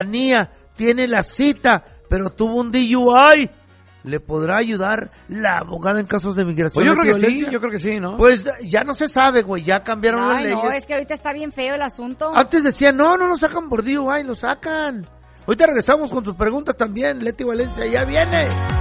tiene la cita, pero tuvo un DUI. ¿Le podrá ayudar la abogada en casos de migración? Pues yo creo que sí, ¿no? Pues ya no se sabe, güey, ya cambiaron las leyes. No, es que ahorita está bien feo el asunto. Antes decían, no lo sacan por DUI, lo sacan. Ahorita regresamos con tus preguntas también, Leti Valencia, ya viene.